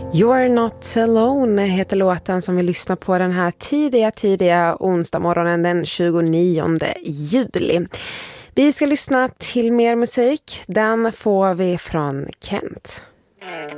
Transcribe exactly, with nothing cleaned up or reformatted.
You're not alone heter låten som vi lyssnar på den här tidiga, tidiga onsdag morgonen den tjugonionde juli. Vi ska lyssna till mer musik. Den får vi från Kent.